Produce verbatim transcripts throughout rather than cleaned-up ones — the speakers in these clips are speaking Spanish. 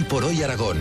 por Hoy Aragón.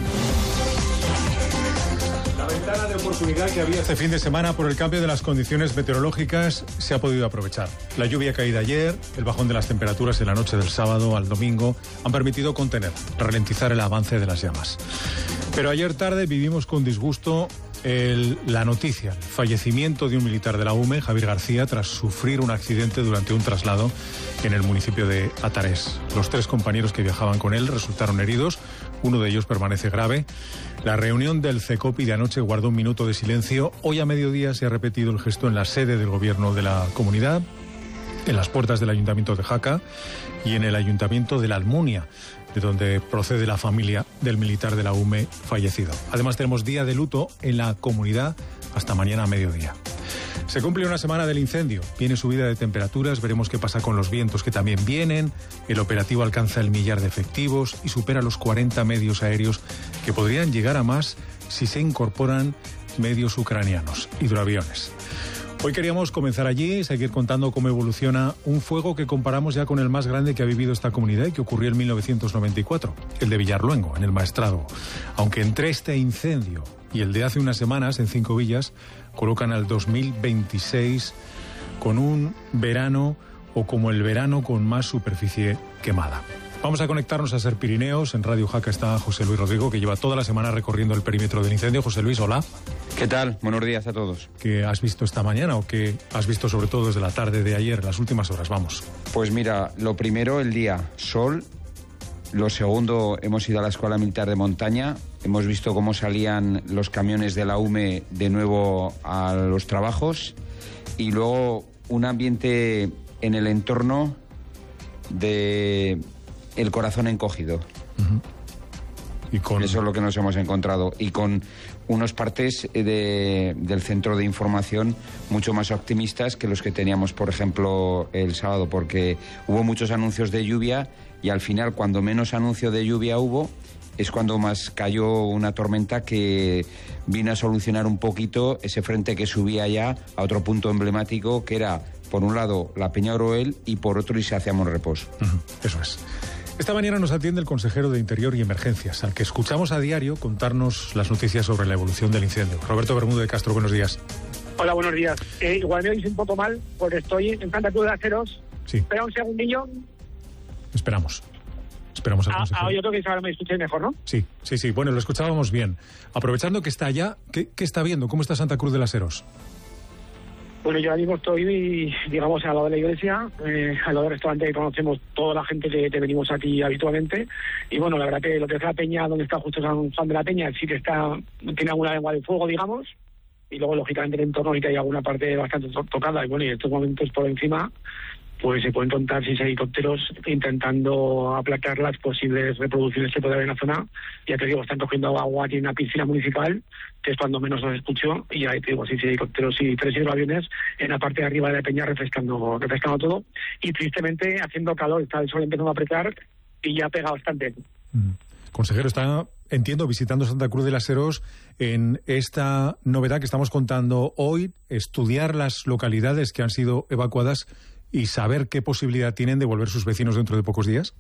La ventana de oportunidad que había este fin de semana por el cambio de las condiciones meteorológicas se ha podido aprovechar. La lluvia caída ayer, el bajón de las temperaturas en la noche del sábado al domingo han permitido contener, ralentizar el avance de las llamas. Pero ayer tarde vivimos con disgusto el, la noticia, el fallecimiento de un militar de la U M E, Javier García, tras sufrir un accidente durante un traslado en el municipio de Atarés. Los tres compañeros que viajaban con él resultaron heridos, uno de ellos permanece grave. La reunión del CECOPI de anoche guardó un minuto de silencio. Hoy a mediodía se ha repetido el gesto en la sede del gobierno de la comunidad, en las puertas del Ayuntamiento de Jaca y en el Ayuntamiento de la Almunia, de donde procede la familia del militar de la U M E fallecido. Además tenemos día de luto en la comunidad hasta mañana a mediodía. Se cumple una semana del incendio, viene subida de temperaturas, veremos qué pasa con los vientos que también vienen, el operativo alcanza el millar de efectivos y supera los cuarenta medios aéreos que podrían llegar a más si se incorporan medios ucranianos, hidroaviones. Hoy queríamos comenzar allí y seguir contando cómo evoluciona un fuego que comparamos ya con el más grande que ha vivido esta comunidad y que ocurrió en mil novecientos noventa y cuatro, el de Villarluengo, en el Maestrazgo. Aunque entre este incendio y el de hace unas semanas en Cinco Villas colocan al dos mil veintiséis con un verano o como el verano con más superficie quemada. Vamos a conectarnos a Ser Pirineos. En Radio Jaca está José Luis Rodrigo, que lleva toda la semana recorriendo el perímetro del incendio. José Luis, hola. ¿Qué tal? Buenos días a todos. ¿Qué has visto esta mañana o qué has visto sobre todo desde la tarde de ayer, las últimas horas? Vamos. Pues mira, lo primero, el día, sol. Lo segundo, hemos ido a la Escuela Militar de Montaña. Hemos visto cómo salían los camiones de la U M E de nuevo a los trabajos. Y luego un ambiente en el entorno de el corazón encogido. Uh-huh. Y con... Eso es lo que nos hemos encontrado. Y con unos partes de, del centro de información mucho más optimistas que los que teníamos, por ejemplo, el sábado, porque hubo muchos anuncios de lluvia y al final, cuando menos anuncio de lluvia hubo, es cuando más cayó una tormenta que vino a solucionar un poquito ese frente que subía ya a otro punto emblemático, que era, por un lado, la Peña Oroel y por otro, Isla Monrepós. Uh-huh. Eso es. Esta mañana nos atiende el consejero de Interior y Emergencias, al que escuchamos a diario contarnos las noticias sobre la evolución del incendio. Roberto Bermúdez de Castro, buenos días. Hola, buenos días. Eh, igual me oís un poco mal, porque estoy en Santa Cruz de Aceros. Sí. Espera un segundillo. Esperamos. Esperamos al ah, consejero. Ah, yo creo que ahora me escucháis mejor, ¿no? Sí, sí, sí. Bueno, lo escuchábamos bien. Aprovechando que está allá, ¿qué, qué está viendo? ¿Cómo está Santa Cruz de las Heros? Bueno, yo ahora mismo estoy, digamos, al lado de la iglesia, eh, al lado del restaurante que conocemos toda la gente que, que venimos aquí habitualmente. Y bueno, la verdad que lo que es la peña, donde está justo San Juan de la Peña, sí que está, tiene alguna lengua de fuego, digamos. Y luego, lógicamente, el entorno sí que hay alguna parte bastante to- tocada. Y bueno, y en estos momentos por encima, pues se pueden contar seis helicópteros intentando aplacar las posibles reproducciones que puede haber en la zona. Ya te digo, están cogiendo agua aquí en una piscina municipal, que es cuando menos los escucho, y ahí te digo, seis helicópteros y tres hidroaviones en la parte de arriba de la peña refrescando, refrescando todo. Y tristemente haciendo calor, está el sol empezando a apretar y ya pega bastante. Mm. Consejero, está, entiendo, visitando Santa Cruz de las Heros en esta novedad que estamos contando hoy, estudiar las localidades que han sido evacuadas y saber qué posibilidad tienen de volver sus vecinos dentro de pocos días.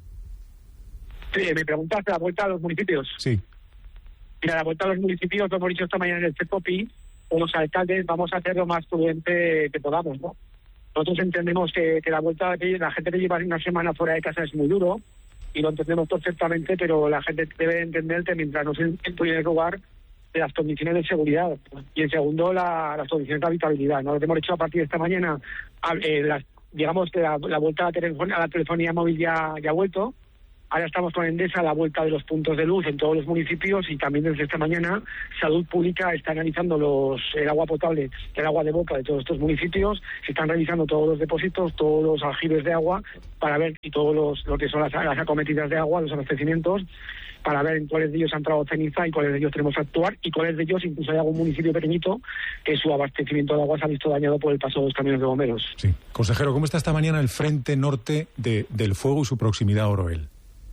Sí, me preguntaste la vuelta a los municipios. Sí. Mira, la vuelta a los municipios, lo hemos dicho esta mañana en el CECOPI, con los alcaldes vamos a hacer lo más prudente que podamos, ¿no? Nosotros entendemos que, que la vuelta, de la gente que lleva una semana fuera de casa es muy duro, y lo entendemos perfectamente, pero la gente debe entender que mientras no se en primer lugar de las condiciones de seguridad y en segundo la, las condiciones de habitabilidad, ¿no? Lo que hemos hecho a partir de esta mañana, eh, las, digamos que la, la vuelta a la, telefon- a la telefonía móvil ya, ya ha vuelto. Ahora estamos con Endesa a la vuelta de los puntos de luz en todos los municipios y también desde esta mañana Salud Pública está analizando los el agua potable, el agua de boca de todos estos municipios, se están revisando todos los depósitos, todos los aljibes de agua para ver y todos los lo que son las, las acometidas de agua, los abastecimientos, para ver en cuáles de ellos ha entrado ceniza y cuáles de ellos tenemos que actuar y cuáles de ellos, incluso hay algún municipio pequeñito que su abastecimiento de agua se ha visto dañado por el paso de los camiones de bomberos. Sí. Consejero, ¿cómo está esta mañana el frente norte de, del fuego y su proximidad a Oroel?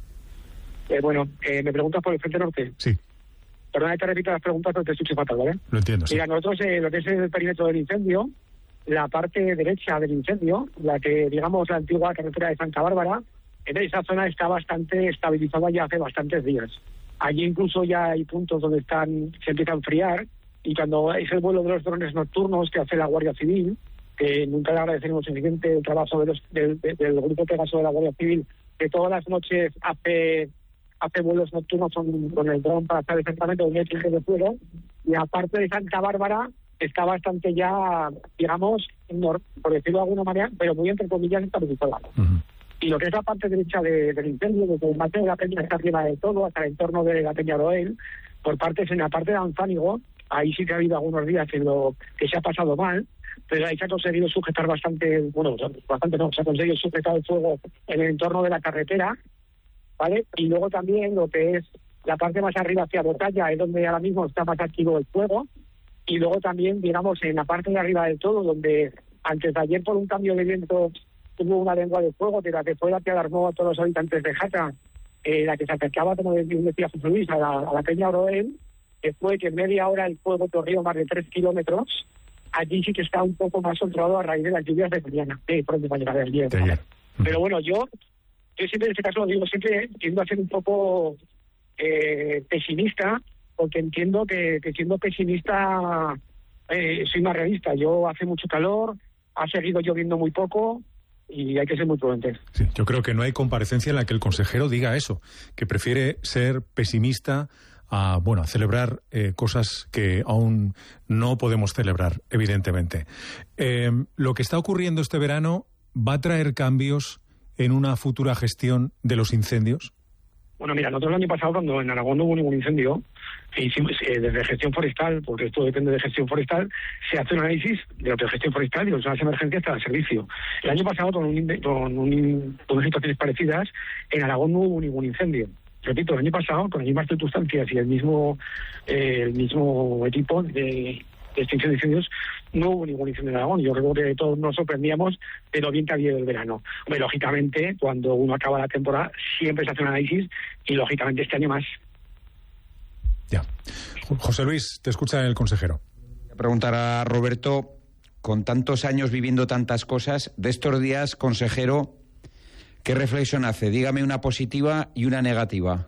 Eh, bueno, eh, ¿me preguntas por el frente norte? Sí. Perdona que te repita las preguntas, pero te escucho fatal, ¿vale? Lo entiendo, sí. Mira, nosotros, eh, lo que es el perímetro del incendio, la parte derecha del incendio, la que, digamos, la antigua carretera de Santa Bárbara, en esa zona está bastante estabilizada ya hace bastantes días. Allí incluso ya hay puntos donde están se empieza a enfriar, y cuando es el vuelo de los drones nocturnos que hace la Guardia Civil, que nunca le agradeceremos suficiente el trabajo de los, del, del grupo Pegaso de la Guardia Civil, que todas las noches hace hace vuelos nocturnos con, con el dron para saber exactamente dónde hay trinques de fuego, y aparte de Santa Bárbara está bastante ya, digamos, por decirlo de alguna manera, pero muy entre comillas, estabilizada. Uh-huh. Y lo que es la parte derecha de, del incendio, desde el mate de la Peña está arriba de todo, hasta el entorno de la Peña Roel, por partes en la parte de Anzánigo, ahí sí que ha habido algunos días en lo que se ha pasado mal, pero ahí se ha conseguido sujetar bastante, bueno, bastante no, se ha conseguido sujetar el fuego en el entorno de la carretera, ¿vale? Y luego también lo que es la parte más arriba hacia Botalla, es donde ahora mismo está más activo el fuego, y luego también, digamos, en la parte de arriba del todo, donde antes de ayer por un cambio de viento hubo una lengua de fuego, que la que fue la que alarmó a todos los habitantes de Jaca, eh, la que se acercaba, como decía José Luis, a la, a la Peña Oroel, que fue que en media hora el fuego corrió más de tres kilómetros. Allí sí que está un poco más controlado a raíz de las lluvias de mañana, de pronto mañana de ayer. ¿Vale? Pero bueno, yo, yo siempre en este caso lo digo, siempre tiendo a ser un poco eh, pesimista, porque entiendo que, que siendo pesimista eh, soy más realista. Yo hace mucho calor, ha seguido lloviendo muy poco y hay que ser muy prudentes. Sí, yo creo que no hay comparecencia en la que el consejero diga eso, que prefiere ser pesimista a, bueno, a celebrar eh, cosas que aún no podemos celebrar, evidentemente. Eh, lo que está ocurriendo este verano va a traer cambios en una futura gestión de los incendios. Bueno, mira, nosotros el año pasado, cuando en Aragón no hubo ningún incendio, hicimos, eh, desde gestión forestal, porque esto depende de gestión forestal, se hace un análisis de lo que es gestión forestal y las emergencias para el servicio. El año pasado, con, un, con, un, con situaciones parecidas, en Aragón no hubo ningún incendio. Repito, el año pasado, con las mismas circunstancias y el mismo eh, el mismo equipo de, de extinción de incendios, no hubo ningún incendio en Aragón. Yo creo que todos nos sorprendíamos de lo bien que había el verano. Hombre, lógicamente, cuando uno acaba la temporada, siempre se hace un análisis y, lógicamente, este año más. Ya. José Luis, te escucha el consejero. Voy a preguntar a Roberto, con tantos años viviendo tantas cosas, de estos días, consejero, ¿qué reflexión hace? Dígame una positiva y una negativa.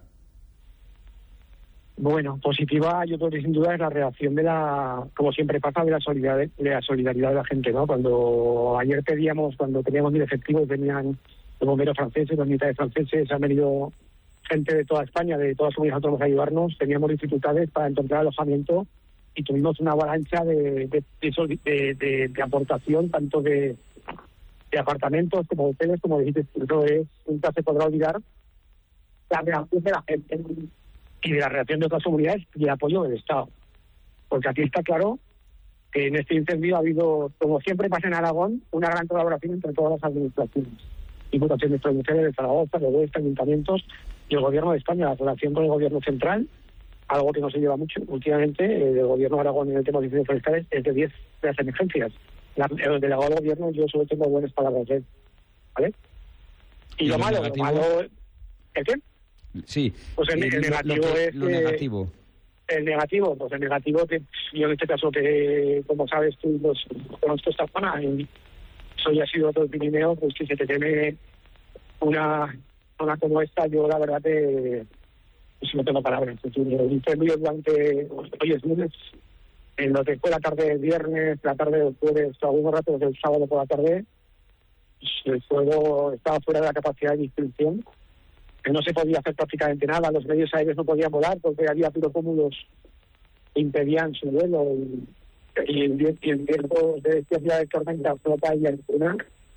Bueno, positiva, yo creo que sin duda es la reacción de la, como siempre pasa, de la solidaridad, de la solidaridad de la gente, ¿no? Cuando ayer pedíamos, cuando teníamos mil efectivos, venían los bomberos franceses, los militares franceses, han venido gente de toda España, de todas las comunidades autónomas a ayudarnos, teníamos dificultades para encontrar alojamiento y tuvimos una avalancha de, de, de, de, de, de aportación, tanto de, de apartamentos como hoteles, como dijiste, eso es, nunca se podrá olvidar la reacción de la gente y de la reacción de otras comunidades y el apoyo del Estado. Porque aquí está claro que en este incendio ha habido, como siempre pasa en Aragón, una gran colaboración entre todas las administraciones. Diputaciones provinciales de Zaragoza, de Huesca, ayuntamientos y el Gobierno de España, la relación con el Gobierno central, algo que no se lleva mucho últimamente, eh, el Gobierno de Aragón en el tema de incendios forestales es de diez de las emergencias. La, el delegado del Gobierno, yo solo tengo buenas palabras de él, ¿vale? Y, ¿Y lo malo, negativo? lo malo... ¿El qué? Sí, pues el, el negativo lo que, es lo negativo. Eh, el negativo, pues el negativo que yo en este caso que, como sabes tú, los conozco esta zona y soy ha sido todo el Pirineo, pues si se te teme una zona como esta, yo la verdad que pues, no tengo palabras. El incendio durante hoy es lunes, en lo que fue la tarde del viernes, la tarde del jueves, algunos ratos del sábado por la tarde, el fuego estaba fuera de la capacidad de distribución. Que no se podía hacer prácticamente nada, los medios aéreos no podían volar porque había pirocúmulos que impedían su vuelo y, y el viento de especial de tormenta flota y alguna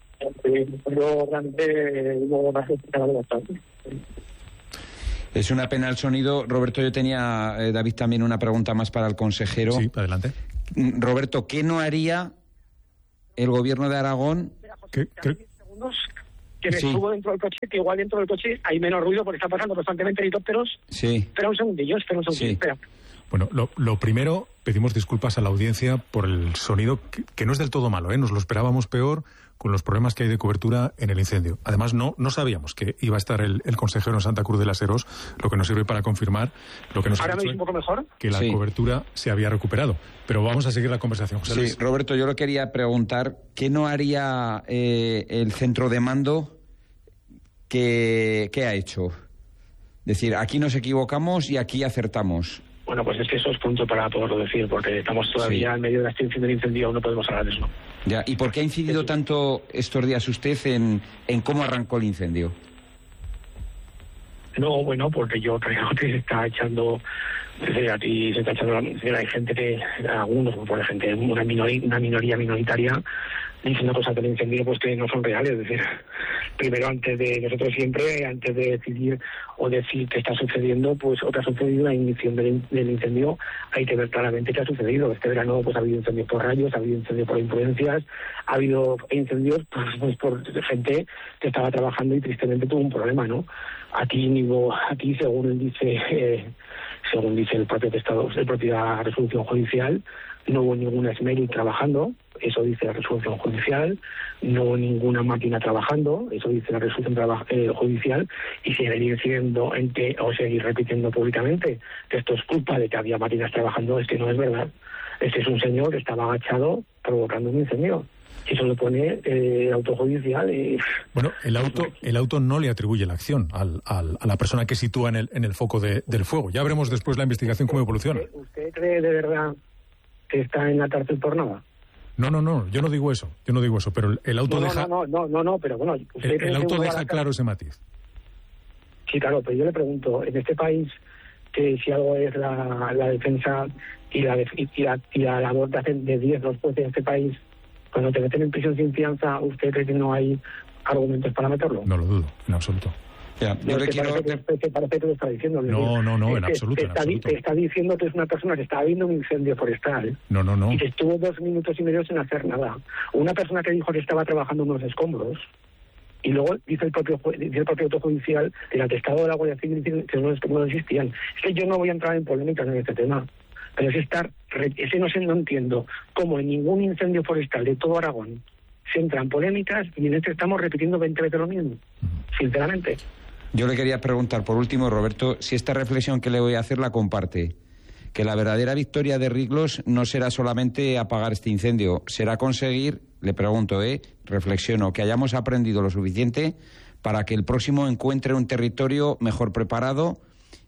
pero realmente hubo más bastante. Es una pena el sonido. Roberto, yo tenía, eh, David, también una pregunta más para el consejero. Sí, adelante. Roberto, ¿qué no haría el Gobierno de Aragón? ¿Qué, qué? Que me sí. subo dentro del coche, que igual dentro del coche hay menos ruido porque están pasando constantemente helicópteros. Sí. Espera un segundillo, espera un segundillo, sí. espera. Bueno, lo, lo primero, pedimos disculpas a la audiencia por el sonido, que, que no es del todo malo, ¿eh? Nos lo esperábamos peor con los problemas que hay de cobertura en el incendio. Además, no no sabíamos que iba a estar el, el consejero en Santa Cruz de las Heros, lo que nos sirve para confirmar lo que nos ¿Ahora ha dicho me un poco mejor? Que la sí. cobertura se había recuperado. Pero vamos a seguir la conversación, José Luis. Sí, Roberto, yo le quería preguntar, ¿qué no haría eh, el centro de mando? ¿Qué, ¿Qué ha hecho? Decir, aquí nos equivocamos y aquí acertamos. Bueno, pues es que eso es punto para poderlo decir, porque estamos todavía sí. en medio de la extinción del incendio, no podemos hablar de eso. Ya, ¿y por qué ha incidido eso. tanto estos días usted en, en cómo arrancó el incendio? No, bueno, porque yo creo que se está echando, desde a ti se está echando, hay gente que, algunos grupos de gente, una minoría, una minoría minoritaria, diciendo cosas del incendio pues que no son reales. Es decir, primero, antes de nosotros siempre, antes de decidir o decir qué está sucediendo, pues o que ha sucedido la ignición del, del incendio, hay que ver claramente qué ha sucedido. Este verano pues ha habido incendios por rayos, ha habido incendios por imprudencias, ha habido incendios pues, pues por gente que estaba trabajando y tristemente tuvo un problema, ¿no? Aquí, aquí según dice, eh, según dice el propio testado, la propia resolución judicial, no hubo ninguna esmeri trabajando, eso dice la resolución judicial, no hubo ninguna máquina trabajando, eso dice la resolución traba, eh, judicial, y seguir siendo en que, o seguir repitiendo públicamente que esto es culpa de que había máquinas trabajando, es que no es verdad. Este es un señor que estaba agachado provocando un incendio. Eso lo pone eh, el auto judicial y... Bueno, el auto el auto no le atribuye la acción al, al, a la persona que sitúa en el, en el foco de, del fuego. Ya veremos después la investigación cómo evoluciona. ¿Usted, ¿Usted cree de verdad que está en la cárcel por nada? No, no, no, yo no digo eso, yo no digo eso, pero el, el auto no, no, deja... No, no, no, no, pero bueno... Usted el, el auto deja claro ese matiz. Sí, claro, pero yo le pregunto, en este país, que si algo es la, la defensa y la, y la, y la labor de hacer de diez los jueces de este país, cuando te meten en prisión sin fianza, ¿usted cree que no hay argumentos para meterlo? No lo dudo, en absoluto. Ya, yo le quiero... parece, que, parece que lo está diciendo. No, no, no, en que, absoluto, te, en está, absoluto. Te está diciendo que es una persona que estaba viendo un incendio forestal. No, no, no. Y que estuvo dos minutos y medio sin hacer nada. Una persona que dijo que estaba trabajando en unos escombros, y luego dice el propio dice el propio auto judicial, el atestado de la Guardia Civil, que no, que no existían. Es que yo no voy a entrar en polémicas en este tema. Pero es estar, ese no sé, no entiendo cómo en ningún incendio forestal de todo Aragón se entran polémicas y en este estamos repitiendo veinte veces lo mismo, sinceramente. Yo le quería preguntar, por último, Roberto, si esta reflexión que le voy a hacer la comparte, que la verdadera victoria de Riglos no será solamente apagar este incendio, será conseguir, le pregunto, eh, reflexiono, que hayamos aprendido lo suficiente para que el próximo encuentre un territorio mejor preparado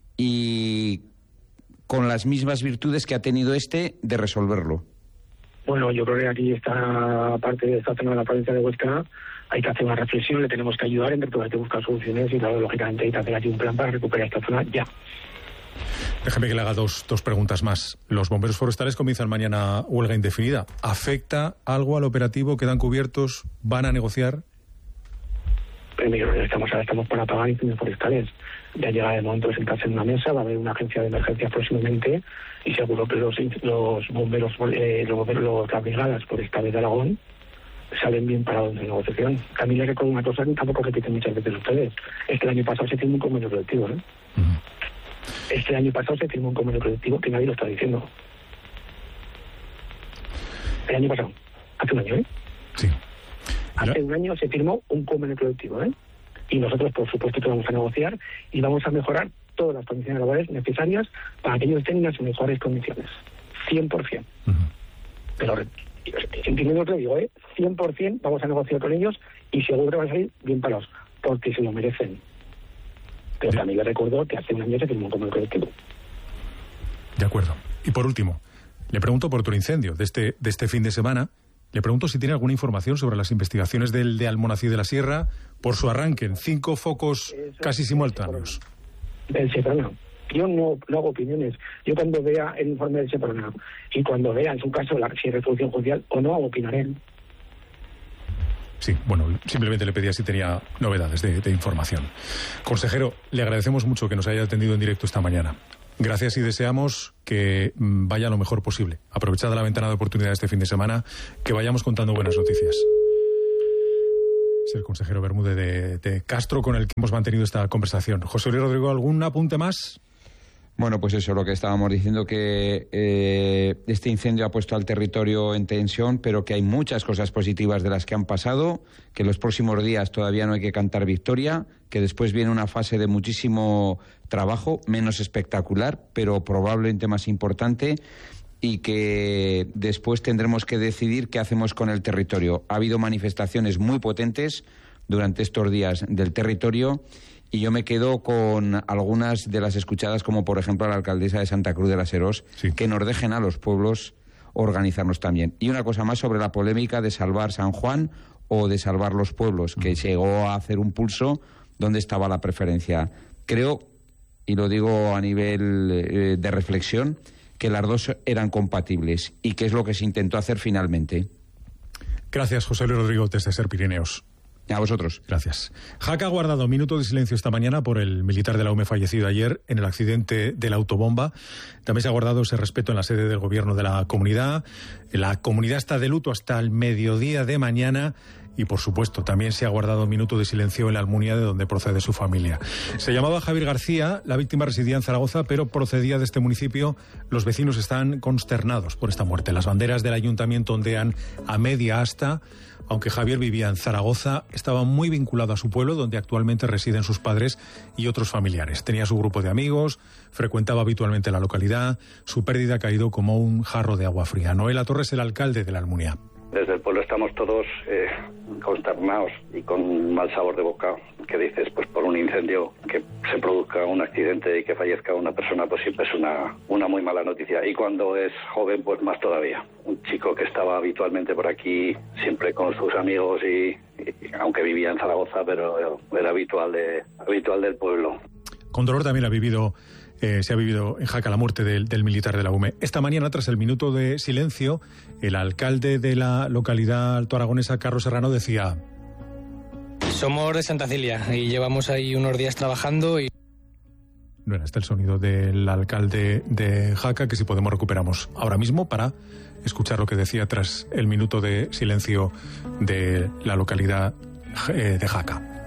y con las mismas virtudes que ha tenido este de resolverlo. Bueno, yo creo que aquí está parte de esta zona de la provincia de Huesca, hay que hacer una reflexión, le tenemos que ayudar, entre todos hay que buscar soluciones y claro, lógicamente hay que hacer aquí un plan para recuperar esta zona ya. Déjeme que le haga dos, dos preguntas más. Los bomberos forestales comienzan mañana huelga indefinida. ¿Afecta algo al operativo? ¿Quedan cubiertos? ¿Van a negociar? Primero, estamos ahora estamos para apagar incendios forestales. Ya llega el momento de sentarse en una mesa, va a haber una agencia de emergencias próximamente y seguro que los, los bomberos, eh, los bomberos, los, las brigadas forestales de Aragón salen bien parados de negociación. También le recuerdo una cosa que tampoco repiten muchas veces ustedes, es que el año pasado se firmó un convenio colectivo, ¿eh? Uh-huh. Este año pasado se firmó un convenio colectivo que nadie lo está diciendo. El año pasado, hace un año, ¿eh? Sí. Hace un año se firmó un convenio colectivo, ¿eh? Y nosotros, por supuesto, que vamos a negociar y vamos a mejorar todas las condiciones laborales necesarias para que ellos tengan sus mejores condiciones. cien por ciento. Uh-huh. Pero, entiendo lo que digo, ¿eh? cien por ciento vamos a negociar con ellos y seguro que van a salir bien parados, porque se lo merecen. Pero también le recuerdo que hace un año se firmó un convenio colectivo. De acuerdo. Y por último, le pregunto por otro incendio de este, de este fin de semana. Le pregunto si tiene alguna información sobre las investigaciones del de Almonacid de la Sierra por su arranque en cinco focos Eso, casi simultáneos. Del Seprona. Yo no, no hago opiniones. Yo cuando vea el informe del Seprona y cuando vea en su caso la si resolución judicial o no, opinaré. Sí, bueno, simplemente le pedía si tenía novedades de, de información. Consejero, le agradecemos mucho que nos haya atendido en directo esta mañana. Gracias y deseamos que vaya lo mejor posible. Aprovechada la ventana de oportunidad este fin de semana, que vayamos contando buenas noticias. Es el consejero Bermúdez de, de Castro con el que hemos mantenido esta conversación. José Luis Rodrigo, ¿algún apunte más? Bueno, pues eso, lo que estábamos diciendo, que eh, este incendio ha puesto al territorio en tensión, pero que hay muchas cosas positivas de las que han pasado, que los próximos días todavía no hay que cantar victoria, que después viene una fase de muchísimo trabajo, menos espectacular, pero probablemente más importante, y que después tendremos que decidir qué hacemos con el territorio. Ha habido manifestaciones muy potentes durante estos días del territorio Y yo me quedo con algunas de las escuchadas, como por ejemplo a la alcaldesa de Santa Cruz de la Serós, sí. que nos dejen a los pueblos organizarnos también. Y una cosa más sobre la polémica de salvar San Juan o de salvar los pueblos, que llegó a hacer un pulso donde estaba la preferencia. Creo, y lo digo a nivel eh, de reflexión, que las dos eran compatibles y que es lo que se intentó hacer finalmente. Gracias, José Luis Rodrigo, desde Ser Pirineos. A vosotros. Gracias. Jaca ha guardado minuto de silencio esta mañana por el militar de la U M E fallecido ayer en el accidente de la autobomba. También se ha guardado ese respeto en la sede del gobierno de la comunidad. La comunidad está de luto hasta el mediodía de mañana. Y, por supuesto, también se ha guardado un minuto de silencio en la Almunia, de donde procede su familia. Se llamaba Javier García, la víctima residía en Zaragoza, pero procedía de este municipio. Los vecinos están consternados por esta muerte. Las banderas del ayuntamiento ondean a media asta. Aunque Javier vivía en Zaragoza, estaba muy vinculado a su pueblo, donde actualmente residen sus padres y otros familiares. Tenía su grupo de amigos, frecuentaba habitualmente la localidad. Su pérdida ha caído como un jarro de agua fría. Noela Torres, el alcalde de la Almunia. Desde el pueblo estamos todos eh, consternados y con un mal sabor de boca. Que dices, pues por un incendio que se produzca un accidente y que fallezca una persona, pues siempre es una, una muy mala noticia. Y cuando es joven, pues más todavía. Un chico que estaba habitualmente por aquí, siempre con sus amigos y, y aunque vivía en Zaragoza, pero era habitual, de, habitual del pueblo. Con dolor también ha vivido... Eh, se ha vivido en Jaca la muerte del, del militar de la U M E. Esta mañana, tras el minuto de silencio, el alcalde de la localidad altoaragonesa, Carlos Serrano, decía: somos de Santa Cilia y llevamos ahí unos días trabajando y... No era este el sonido del alcalde de Jaca, que si podemos recuperamos ahora mismo para escuchar lo que decía tras el minuto de silencio de la localidad eh, de Jaca.